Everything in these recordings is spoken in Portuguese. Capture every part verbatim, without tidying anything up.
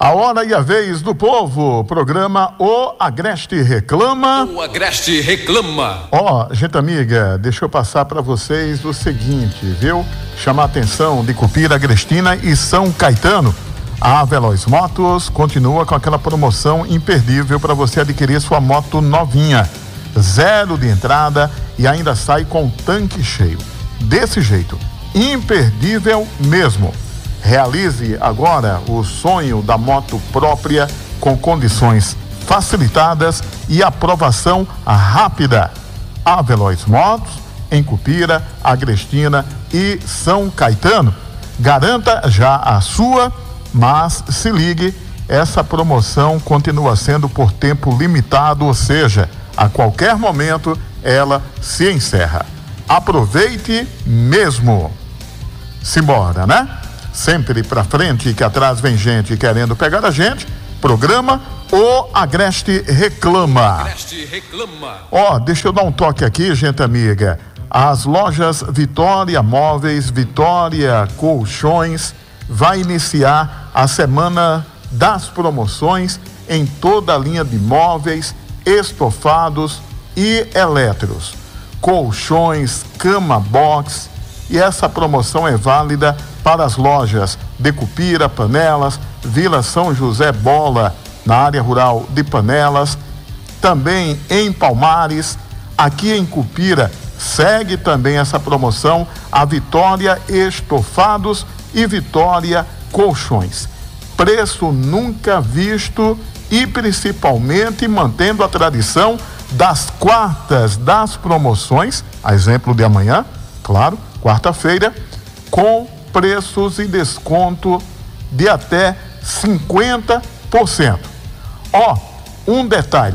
A hora e a vez do povo, programa O Agreste Reclama. O Agreste Reclama. Ó, oh, gente amiga, deixa eu passar para vocês o seguinte, viu? Chamar a atenção de Cupira, Agrestina e São Caetano. A Veloz Motos continua com aquela promoção imperdível para você adquirir sua moto novinha. Zero de entrada e ainda sai com tanque cheio. Desse jeito, imperdível mesmo. Realize agora o sonho da moto própria com condições facilitadas e aprovação rápida. A Veloz Motos, em Cupira, Agrestina e São Caetano. Garanta já a sua, mas se ligue, essa promoção continua sendo por tempo limitado, ou seja, a qualquer momento ela se encerra. Aproveite mesmo. Simbora, né? Sempre pra frente, que atrás vem gente querendo pegar a gente. Programa O Agreste Reclama. Agreste Reclama. Ó, deixa eu dar um toque aqui, gente amiga. As lojas Vitória Móveis, Vitória Colchões, vai iniciar a semana das promoções em toda a linha de móveis, estofados e eletros. Colchões, cama box, e essa promoção é válida para as lojas de Cupira, Panelas, Vila São José Bola, na área rural de Panelas, também em Palmares. Aqui em Cupira segue também essa promoção a Vitória Estofados e Vitória Colchões. Preço nunca visto e principalmente mantendo a tradição das quartas das promoções, a exemplo de amanhã, claro, quarta-feira, com preços e desconto de até cinquenta por cento. Ó, um detalhe,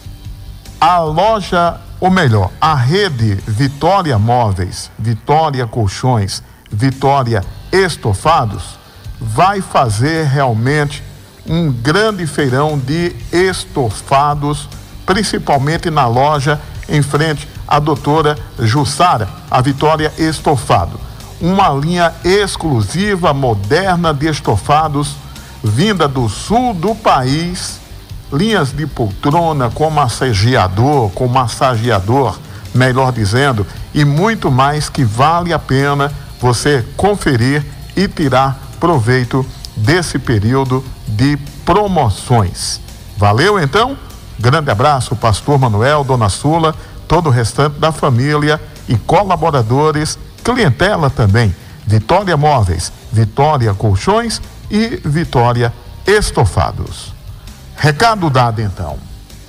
a loja, ou melhor, a rede Vitória Móveis, Vitória Colchões, Vitória Estofados, vai fazer realmente um grande feirão de estofados, principalmente na loja em frente à doutora Jussara, a Vitória Estofado. Uma linha exclusiva, moderna de estofados, vinda do sul do país, linhas de poltrona com massageador, com massageador, melhor dizendo, e muito mais que vale a pena você conferir e tirar proveito desse período de promoções. Valeu então? Grande abraço, Pastor Manuel, Dona Sula, todo o restante da família e colaboradores, clientela também. Vitória Móveis, Vitória Colchões e Vitória Estofados. Recado dado então.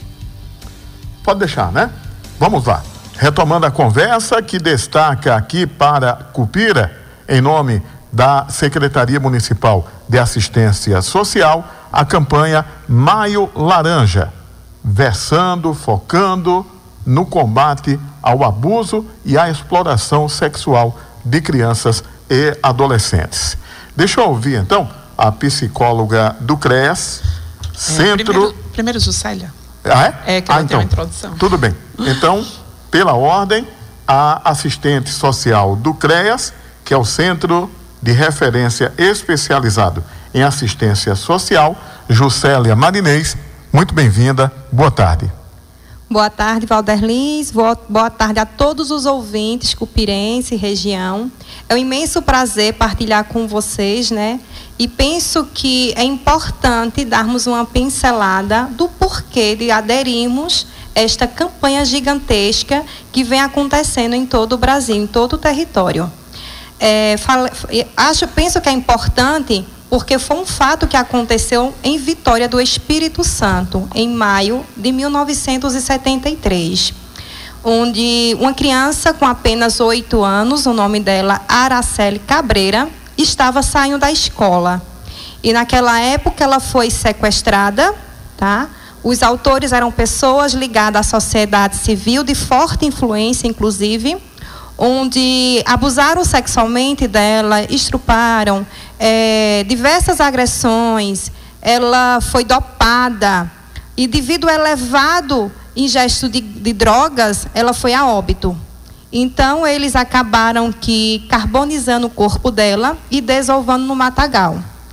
Pode deixar, né? Vamos lá. Retomando a conversa que destaca aqui para Cupira, em nome da Secretaria Municipal de Assistência Social, a campanha Maio Laranja, versando, focando no combate ao abuso e à exploração sexual de crianças e adolescentes. Deixa eu ouvir então a psicóloga do CREAS, é, Centro... Primeiro, primeiro Juscelia. Ah, é? É, que ela ah, tem então, uma introdução. Tudo bem. Então, pela ordem, a assistente social do CREAS, que é o Centro de Referência Especializado em Assistência Social, Juscelia Marinês. Muito bem-vinda, boa tarde. Boa tarde, Valder Lins, boa tarde a todos os ouvintes cupirense e região. É um imenso prazer partilhar com vocês, né? E penso que é importante darmos uma pincelada do porquê de aderirmos a esta campanha gigantesca que vem acontecendo em todo o Brasil, em todo o território. É, fala, acho, penso que é importante porque foi um fato que aconteceu em Vitória do Espírito Santo, em maio de mil novecentos e setenta e três, onde uma criança com apenas oito anos, o nome dela Araceli Cabreira, estava saindo da escola. E naquela época ela foi sequestrada, tá? Os autores eram pessoas ligadas à sociedade civil, de forte influência, inclusive, onde abusaram sexualmente dela, estruparam, é, diversas agressões. Ela foi dopada e, devido ao elevado ingesto de, de drogas, ela foi a óbito. Então, eles acabaram que carbonizando o corpo dela e desovando no matagal.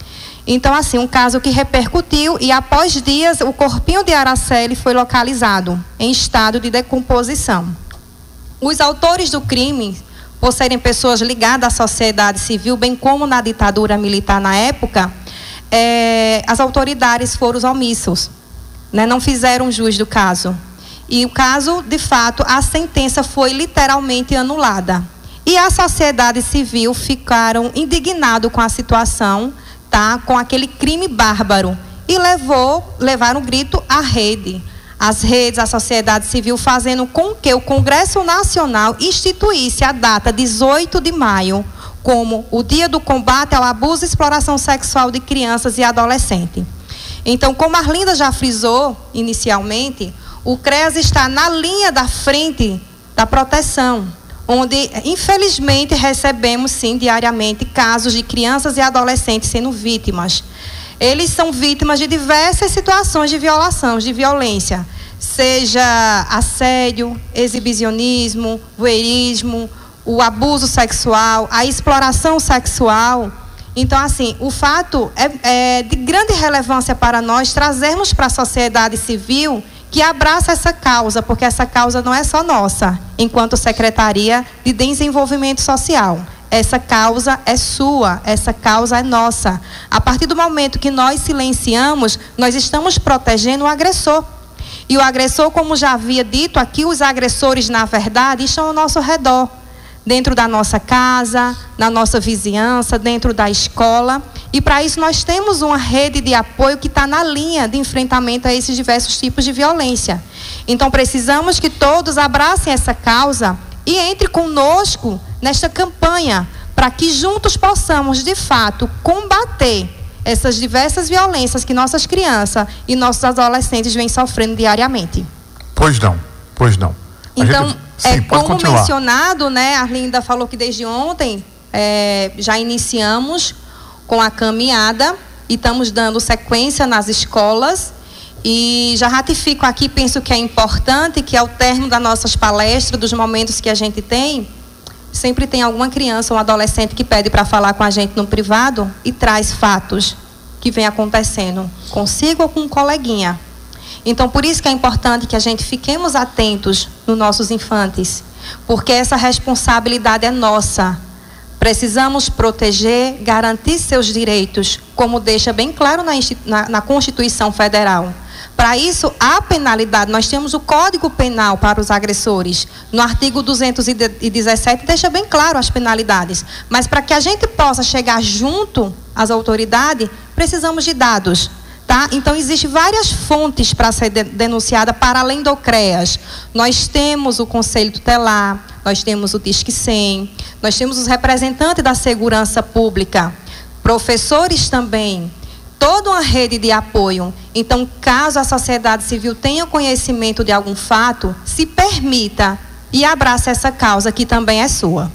Então, assim, um caso que repercutiu e após dias o corpinho de Araceli foi localizado em estado de decomposição. Os autores do crime, por serem pessoas ligadas à sociedade civil, bem como na ditadura militar na época, é, as autoridades foram omissos, né? Não fizeram jus do caso. E o caso, de fato, a sentença foi literalmente anulada. E a sociedade civil ficaram indignados com a situação, tá? Com aquele crime bárbaro. E levou, levaram o grito à rede. As redes, a sociedade civil, fazendo com que o Congresso Nacional instituísse a data dezoito de maio como o Dia do Combate ao Abuso e Exploração Sexual de Crianças e Adolescentes. Então, como a Arlinda já frisou inicialmente, o CREAS está na linha da frente da proteção, onde, infelizmente, recebemos, sim, diariamente, casos de crianças e adolescentes sendo vítimas. Eles são vítimas de diversas situações de violação, de violência, seja assédio, exibicionismo, voyeurismo, o abuso sexual, a exploração sexual. Então, assim, o fato é, é de grande relevância para nós trazermos para a sociedade civil que abraça essa causa, porque essa causa não é só nossa, enquanto Secretaria de Desenvolvimento Social. Essa causa é sua, essa causa é nossa. A partir do momento que nós silenciamos, nós estamos protegendo o agressor. E o agressor, como já havia dito aqui, os agressores, na verdade, estão ao nosso redor. Dentro da nossa casa, na nossa vizinhança, dentro da escola. E para isso nós temos uma rede de apoio que está na linha de enfrentamento a esses diversos tipos de violência. Então precisamos que todos abracem essa causa e entre conosco nesta campanha, para que juntos possamos, de fato, combater essas diversas violências que nossas crianças e nossos adolescentes vêm sofrendo diariamente. Pois não, pois não. A então, gente... Sim, é, como continuar. mencionado, né, a Arlinda falou que desde ontem é, já iniciamos com a caminhada e estamos dando sequência nas escolas. E já ratifico aqui, penso que é importante que ao término das nossas palestras, dos momentos que a gente tem, sempre tem alguma criança ou um adolescente que pede para falar com a gente no privado e traz fatos que vem acontecendo consigo ou com um coleguinha. Então, por isso que é importante que a gente fiquemos atentos nos nossos infantes, porque essa responsabilidade é nossa. Precisamos proteger, garantir seus direitos, como deixa bem claro na, na, na Constituição Federal. Para isso, há penalidade. Nós temos o Código Penal para os agressores. No artigo duzentos e dezessete, deixa bem claro as penalidades. Mas para que a gente possa chegar junto às autoridades, precisamos de dados. Tá? Então, existem várias fontes para ser de, denunciada para além do CREAS. Nós temos o Conselho Tutelar, nós temos o Disque cem, nós temos os representantes da segurança pública, professores também, toda uma rede de apoio. Então, caso a sociedade civil tenha conhecimento de algum fato, se permita e abrace essa causa que também é sua.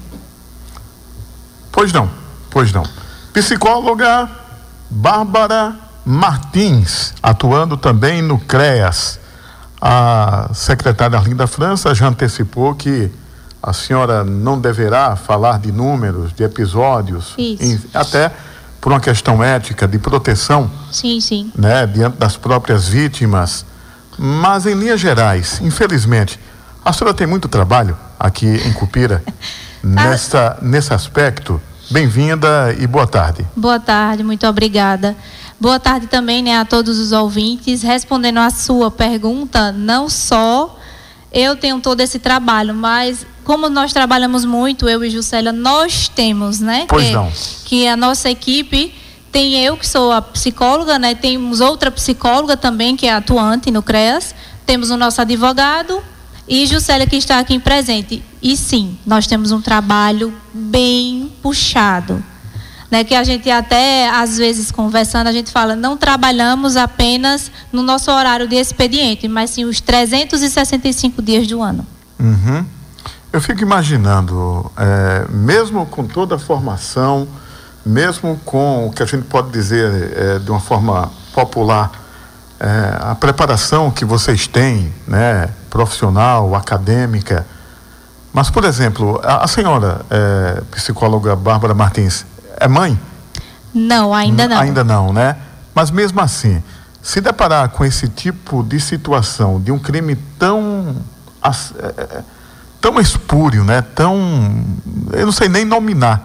Pois não, pois não. Psicóloga Bárbara Martins, atuando também no CREAS. A secretária Arlinda França já antecipou que a senhora não deverá falar de números, de episódios, em, até por uma questão ética, de proteção, sim, sim, né, diante das próprias vítimas. Mas, em linhas gerais, infelizmente, a senhora tem muito trabalho aqui em Cupira, nessa, nesse aspecto. Bem-vinda e boa tarde. Boa tarde, muito obrigada. Boa tarde também, né, a todos os ouvintes. Respondendo a sua pergunta, não só eu tenho todo esse trabalho, mas como nós trabalhamos muito, eu e Juscelia, nós temos, né? Pois que, não. Que a nossa equipe tem eu, que sou a psicóloga, né? Temos outra psicóloga também, que é atuante no CREAS. Temos o nosso advogado e Juscelia, que está aqui presente. E sim, nós temos um trabalho bem puxado, né? Que a gente até, às vezes, conversando, a gente fala, não trabalhamos apenas no nosso horário de expediente, mas sim os trezentos e sessenta e cinco dias do ano. Uhum. Eu fico imaginando, é, mesmo com toda a formação, mesmo com o que a gente pode dizer é, de uma forma popular, é, a preparação que vocês têm, né, profissional, acadêmica, mas, por exemplo, a, a senhora, é, psicóloga Bárbara Martins, é mãe? Não, ainda não. Ainda não, né? Mas mesmo assim, se deparar com esse tipo de situação, de um crime tão, tão espúrio, né? Tão, eu não sei nem nominar,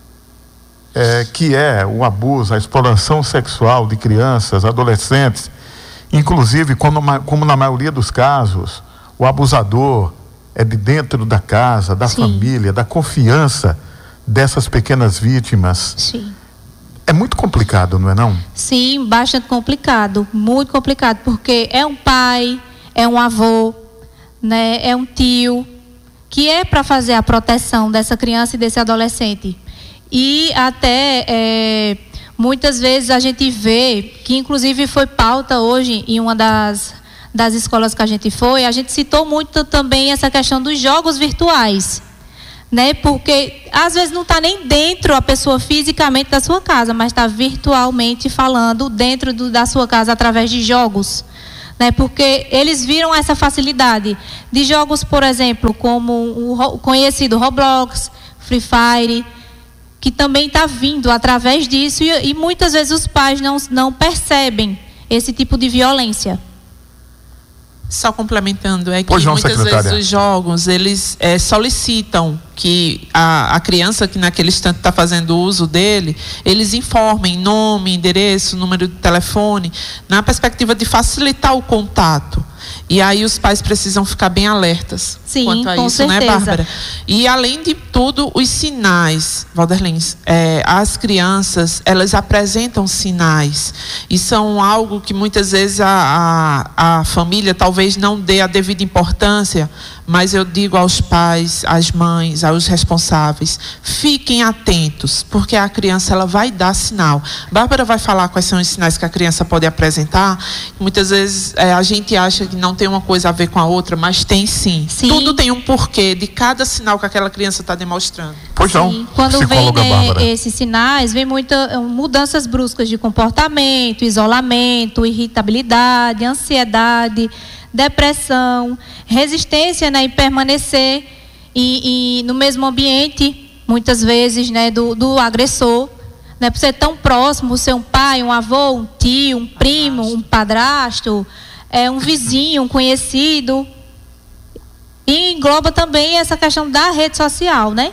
é, que é o abuso, a exploração sexual de crianças, adolescentes, inclusive como, como na maioria dos casos, o abusador é de dentro da casa, da Sim. família, da confiança dessas pequenas vítimas. Sim. É muito complicado, não é não? Sim, bastante complicado, muito complicado, porque é um pai, é um avô, né, é um tio, que é para fazer a proteção dessa criança e desse adolescente. E até é, muitas vezes a gente vê, que inclusive foi pauta hoje em uma das, das escolas que a gente foi, a gente citou muito também essa questão dos jogos virtuais, né? Porque às vezes não está nem dentro a pessoa fisicamente da sua casa, mas está virtualmente falando dentro do, da sua casa através de jogos, né? Porque eles viram essa facilidade de jogos, por exemplo, como o conhecido Roblox, Free Fire, que também está vindo através disso e, e muitas vezes os pais não, não percebem esse tipo de violência. Só complementando, é que pois não, muitas secretária. vezes os jogos, eles é, solicitam que a, a criança que naquele instante está fazendo uso dele, eles informem nome, endereço, número de telefone, na perspectiva de facilitar o contato. E aí os pais precisam ficar bem alertas Sim, quanto a com isso, certeza. né, Bárbara? E além de tudo, os sinais, Valderlins, é, as crianças, elas apresentam sinais e são algo que muitas vezes a, a, a família talvez não dê a devida importância, mas eu digo aos pais, às mães, aos responsáveis, fiquem atentos, porque a criança ela vai dar sinal. Bárbara vai falar quais são os sinais que a criança pode apresentar. Muitas vezes é, a gente acha que não tem uma coisa a ver com a outra, mas tem sim. sim. Tudo tem um porquê de cada sinal que aquela criança está demonstrando. Pois não, sim. Quando vem né, esses sinais, vem muitas mudanças bruscas de comportamento, isolamento, irritabilidade, ansiedade, depressão, resistência, né, em permanecer e, e no mesmo ambiente, muitas vezes, né, do, do agressor, né, por ser tão próximo, ser um pai, um avô, um tio, um primo, um padrasto, é, um vizinho, um conhecido. E engloba também essa questão da rede social, né?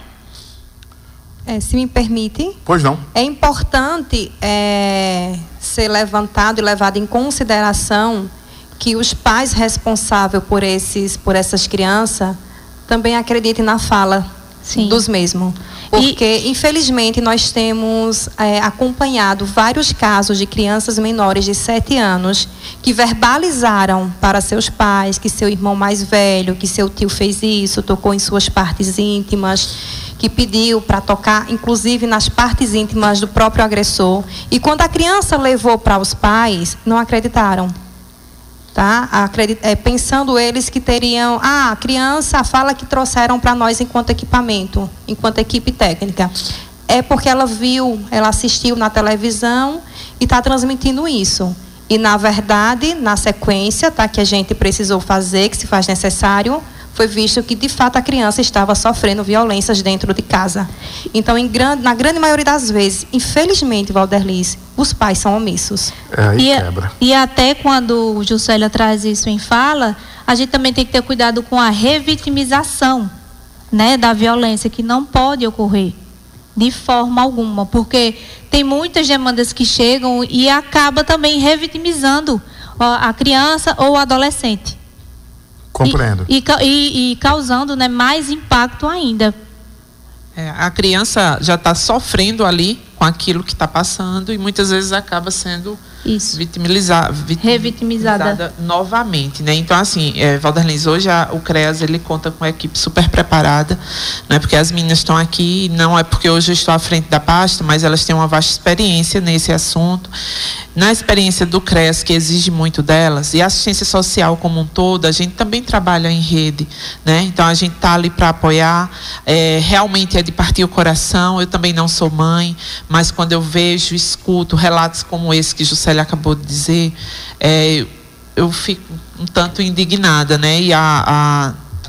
É, se me permite. Pois não. É importante é, ser levantado e levado em consideração que os pais responsáveis por esses, por essas crianças também acreditem na fala Sim. dos mesmos. Porque, e... infelizmente, nós temos é, acompanhado vários casos de crianças menores de sete anos que verbalizaram para seus pais que seu irmão mais velho, que seu tio fez isso, tocou em suas partes íntimas, que pediu para tocar, inclusive, nas partes íntimas do próprio agressor. E quando a criança levou para os pais, não acreditaram. Tá? Acredit... É, pensando eles que teriam, ah, a criança fala que trouxeram para nós enquanto equipamento, enquanto equipe técnica. É porque ela viu, ela assistiu na televisão e está transmitindo isso. E, na verdade, na sequência, tá, que a gente precisou fazer, que se faz necessário, foi visto que, de fato, a criança estava sofrendo violências dentro de casa. Então, em grande, na grande maioria das vezes, infelizmente, Valderlins, os pais são omissos. É, aí e, quebra. E até quando o Juscelia traz isso em fala, a gente também tem que ter cuidado com a revitimização, né, da violência, que não pode ocorrer de forma alguma, porque tem muitas demandas que chegam e acaba também revitimizando a criança ou o adolescente. Compreendo. E, e, e causando, né, mais impacto ainda. É, a criança já está sofrendo ali com aquilo que está passando e muitas vezes acaba sendo Isso. vitimizada, revitimizada novamente, né? Então, assim, é, Valderlins, hoje a, o CREAS ele conta com uma equipe super preparada, não é porque as meninas estão aqui, não é porque hoje eu estou à frente da pasta, mas elas têm uma vasta experiência nesse assunto. Na experiência do CREAS, que exige muito delas, e a assistência social como um todo, a gente também trabalha em rede, né? Então, a gente está ali para apoiar, é, realmente é de partir o coração. Eu também não sou mãe, mas quando eu vejo, escuto relatos como esse que Juscelia acabou de dizer, é, eu fico um tanto indignada, né? E a, a,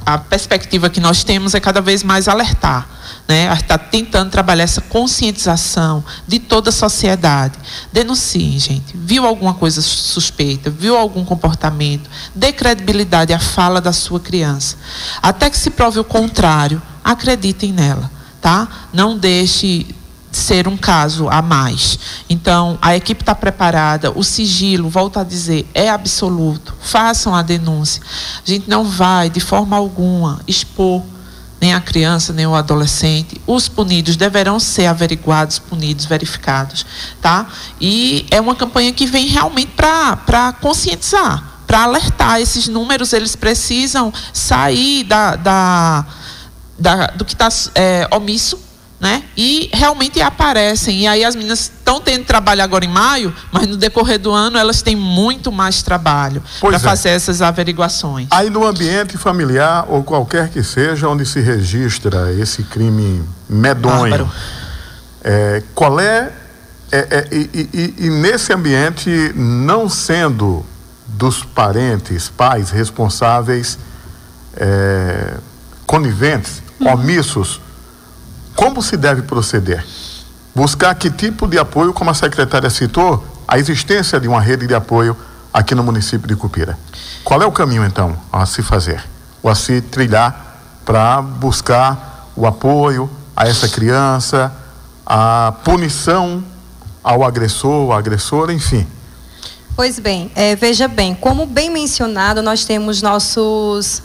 a perspectiva que nós temos é cada vez mais alertar, né? Está tentando trabalhar essa conscientização de toda a sociedade. Denunciem, gente. Viu alguma coisa suspeita, viu algum comportamento, dê credibilidade à fala da sua criança. Até que se prove o contrário, acreditem nela, tá? Não deixe ser um caso a mais. Então, a equipe está preparada, o sigilo, volto a dizer, é absoluto. Façam a denúncia. A gente não vai, de forma alguma, expor nem a criança, nem o adolescente. Os punidos deverão ser averiguados, punidos, verificados, tá? E é uma campanha que vem realmente para para conscientizar, para alertar. Esses números, eles precisam sair da, da, da, do que está é, omisso, né? E realmente aparecem. E aí as meninas estão tendo trabalho agora em maio, mas no decorrer do ano elas têm muito mais trabalho para é. fazer essas averiguações. Aí no ambiente familiar ou qualquer que seja onde se registra esse crime medonho, é, qual é, é, é e, e, e nesse ambiente, não sendo dos parentes, pais responsáveis, é, coniventes, hum. omissos, como se deve proceder? Buscar que tipo de apoio, como a secretária citou, a existência de uma rede de apoio aqui no município de Cupira. Qual é o caminho, então, a se fazer? Ou a se trilhar para buscar o apoio a essa criança, a punição ao agressor, à agressora, enfim. Pois bem, é, veja bem, como bem mencionado, nós temos nossos...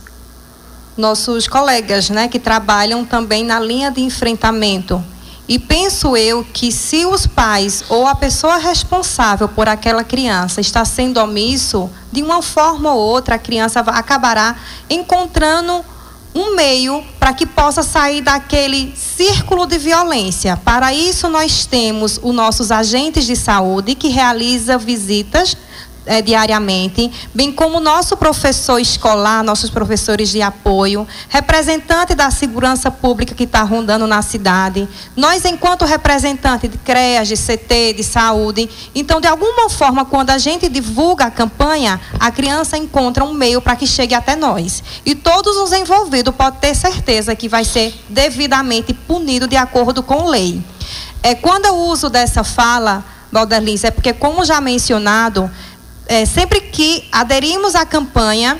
nossos colegas, né, que trabalham também na linha de enfrentamento. E penso eu que se os pais ou a pessoa responsável por aquela criança está sendo omisso, de uma forma ou outra a criança acabará encontrando um meio para que possa sair daquele círculo de violência. Para isso nós temos os nossos agentes de saúde que realizam visitas É, diariamente, bem como nosso professor escolar, nossos professores de apoio, representante da segurança pública que está rondando na cidade, nós enquanto representante de CREAS, de C T, de saúde. Então, de alguma forma, quando a gente divulga a campanha, a criança encontra um meio para que chegue até nós. E todos os envolvidos podem ter certeza que vai ser devidamente punido de acordo com lei. É, quando eu uso dessa fala, Valderlins, é porque, como já mencionado, É, sempre que aderimos à campanha,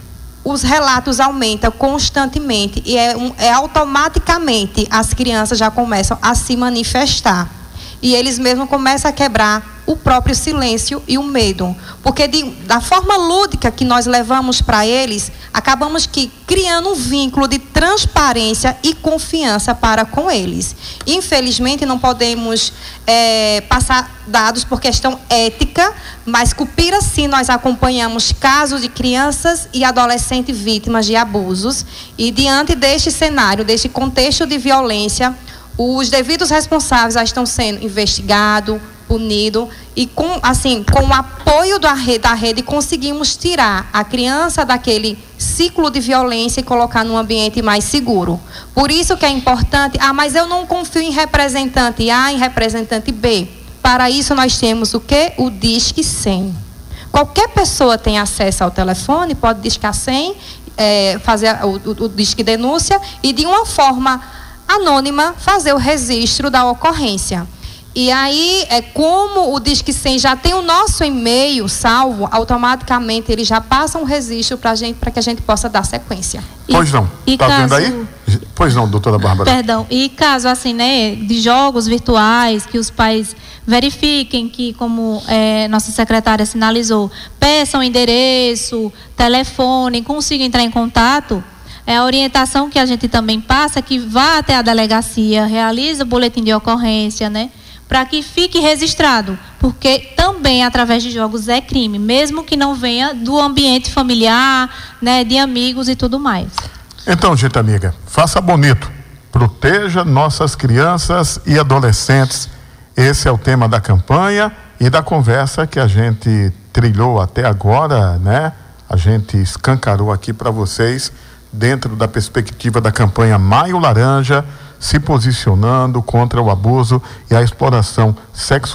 os relatos aumentam constantemente e é, um, é automaticamente as crianças já começam a se manifestar. E eles mesmos começam a quebrar o próprio silêncio e o medo. Porque de, da forma lúdica que nós levamos para eles, acabamos que criando um vínculo de transparência e confiança para com eles. Infelizmente, não podemos é, passar dados por questão ética, mas Cupira, sim, nós acompanhamos casos de crianças e adolescentes vítimas de abusos. E diante deste cenário, deste contexto de violência, os devidos responsáveis já estão sendo investigados, punidos, e com, assim, com o apoio da rede, da rede conseguimos tirar a criança daquele ciclo de violência e colocar num ambiente mais seguro. Por isso que é importante, ah, mas eu não confio em representante A, em representante B. Para isso nós temos o quê? O Disque cem. Qualquer pessoa tem acesso ao telefone, pode discar cem, é, fazer o, o, o Disque denúncia e de uma forma anônima fazer o registro da ocorrência. E aí, é como o Disque cem já tem o nosso e-mail salvo, automaticamente ele já passa um registro para gente, para que a gente possa dar sequência. Pois não. Está vendo aí? Pois não, doutora Bárbara. Perdão. E caso assim, né, de jogos virtuais, que os pais verifiquem que, como é, nossa secretária sinalizou, peçam endereço, telefone, consigam entrar em contato. É a orientação que a gente também passa, que vá até a delegacia, realiza o boletim de ocorrência, né? Para que fique registrado, porque também através de jogos é crime, mesmo que não venha do ambiente familiar, né, de amigos e tudo mais. Então, gente amiga, faça bonito, proteja nossas crianças e adolescentes. Esse é o tema da campanha e da conversa que a gente trilhou até agora, né? A gente escancarou aqui para vocês, dentro da perspectiva da campanha Maio Laranja, se posicionando contra o abuso e a exploração sexual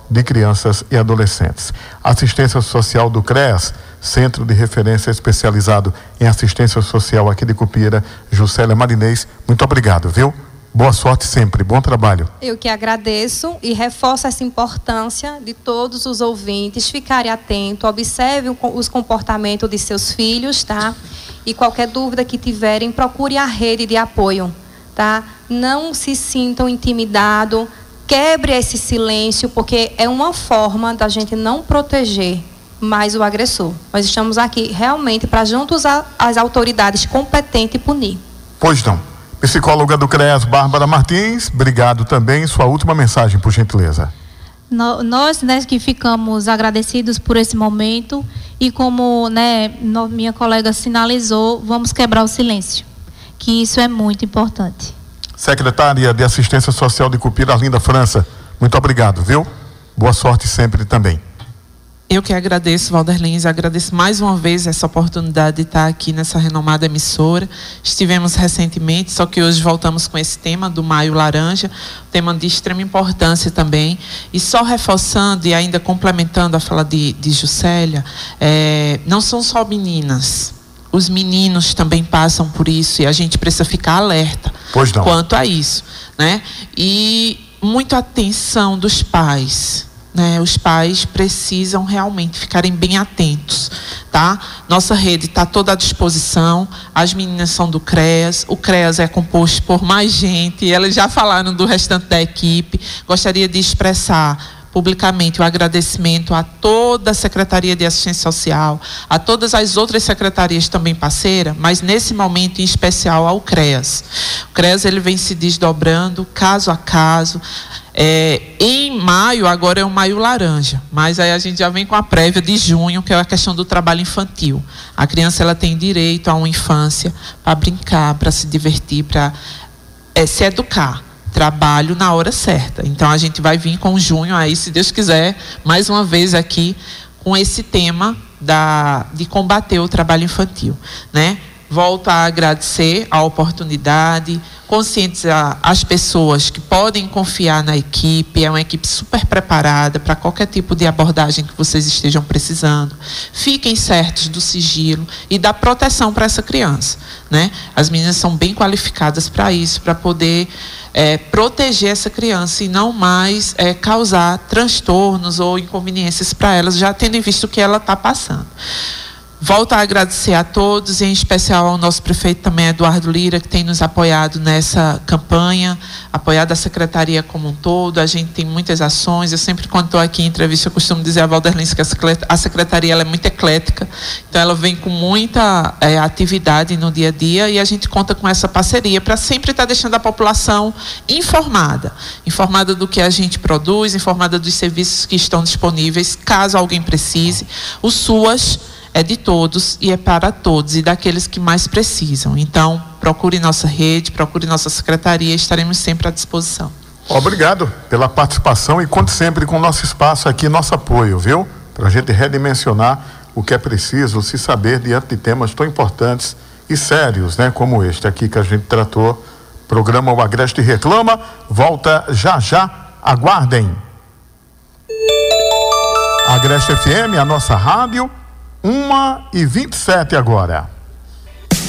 de crianças e adolescentes. Assistência Social do CREAS, Centro de Referência Especializado em Assistência Social aqui de Cupira, Juscelia Marinês, muito obrigado, viu? Boa sorte sempre, bom trabalho. Eu que agradeço e reforço essa importância de todos os ouvintes ficarem atentos, observem os comportamentos de seus filhos, tá? E qualquer dúvida que tiverem, procure a rede de apoio, tá? Não se sintam intimidados, quebre esse silêncio, porque é uma forma da gente não proteger mais o agressor. Nós estamos aqui realmente para, juntos às autoridades competentes, punir. Pois não. Psicóloga do CREAS, Bárbara Martins, obrigado também. Sua última mensagem, por gentileza. Nós, né, que ficamos agradecidos por esse momento e como, né, minha colega sinalizou, vamos quebrar o silêncio, que isso é muito importante. Secretária de Assistência Social de Cupira, Arlinda França, muito obrigado, viu? Boa sorte sempre também. Eu que agradeço, Valder Lins, agradeço mais uma vez essa oportunidade de estar aqui nessa renomada emissora. Estivemos recentemente, só que hoje voltamos com esse tema do Maio Laranja, tema de extrema importância também. E só reforçando e ainda complementando a fala de, de Juscelia, é, não são só meninas. Os meninos também passam por isso e a gente precisa ficar alerta quanto a isso, né? E muita atenção dos pais. Né, os pais precisam realmente ficarem bem atentos, tá? Nossa rede está toda à disposição, as meninas são do CREAS, o CREAS é composto por mais gente, elas já falaram do restante da equipe. Gostaria de expressar publicamente o agradecimento a toda a Secretaria de Assistência Social, a todas as outras secretarias também parceiras, mas nesse momento em especial ao CREAS. O CREAS ele vem se desdobrando caso a caso. É, em maio, agora é o Maio Laranja, mas aí a gente já vem com a prévia de junho, que é a questão do trabalho infantil. A criança ela tem direito a uma infância para brincar, para se divertir, para é, se educar. Trabalho na hora certa. Então a gente vai vir com junho aí, se Deus quiser, mais uma vez aqui com esse tema da, de combater o trabalho infantil, né? Volto a agradecer a oportunidade, conscientizar as pessoas que podem confiar na equipe, é uma equipe super preparada para qualquer tipo de abordagem que vocês estejam precisando. Fiquem certos do sigilo e da proteção para essa criança, né? As meninas são bem qualificadas para isso, para poder é, proteger essa criança e não mais é, causar transtornos ou inconveniências para elas, já tendo visto o que ela está passando. Volto a agradecer a todos, em especial ao nosso prefeito também, Eduardo Lira, que tem nos apoiado nessa campanha, apoiado a secretaria como um todo. A gente tem muitas ações. Eu sempre, quando estou aqui em entrevista, eu costumo dizer a Valder Lins que a secretaria ela é muito eclética, então ela vem com muita é, atividade no dia a dia e a gente conta com essa parceria para sempre estar deixando a população informada, informada do que a gente produz, informada dos serviços que estão disponíveis, caso alguém precise. O SUAS é de todos e é para todos e daqueles que mais precisam. Então, procure nossa rede, procure nossa secretaria, estaremos sempre à disposição. Obrigado pela participação e conte sempre com o nosso espaço aqui, nosso apoio, viu? Para a gente redimensionar o que é preciso se saber diante de temas tão importantes e sérios, né? Como este aqui que a gente tratou. Programa O Agreste Reclama, volta já já, aguardem. Agreste F M, a nossa rádio, uma e vinte e sete agora.